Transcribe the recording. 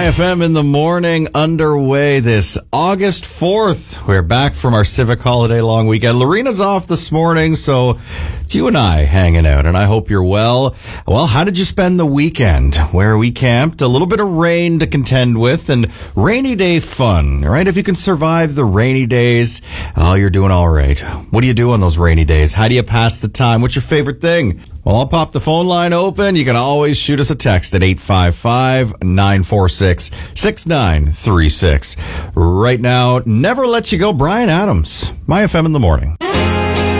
FM in the morning underway this August 4th. We're back from our civic holiday long weekend. Lorena's off this morning, so it's you and I hanging out, and I hope you're well. Well, how did you spend the weekend? Where we camped, a little bit of rain to contend with, and rainy day fun, right? If you can survive the rainy days, oh, you're doing all right. What do you do on those rainy days? How do you pass the time? What's your favorite thing? Well, I'll pop the phone line open. You can always shoot us a text at 855-946-6936. Right now, never let you go, Brian Adams. My FM in the morning.